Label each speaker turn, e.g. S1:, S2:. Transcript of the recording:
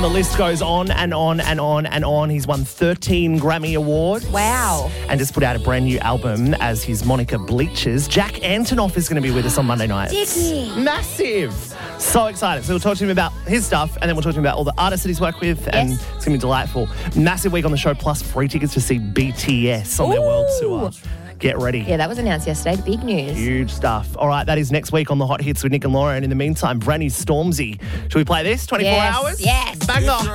S1: and the list goes on and on and on and on. He's won 13 Grammy Awards.
S2: Wow.
S1: And just put out a brand new album as his moniker bleaches. Jack Antonoff is going to be with us on Monday night.
S2: Dickie.
S1: Massive. So excited. So we'll talk to him about his stuff and then we'll talk to him about all the artists that he's worked with and it's going to be delightful. Massive week on the show, plus free tickets to see BTS on their world tour. Get ready.
S2: Yeah, that was announced yesterday. Big news.
S1: Huge stuff. All right, that is next week on The Hot Hits with Nick and Laura. And in the meantime, brand new Stormzy. Should we play this? 24 hours?
S2: Yes.
S1: Banger.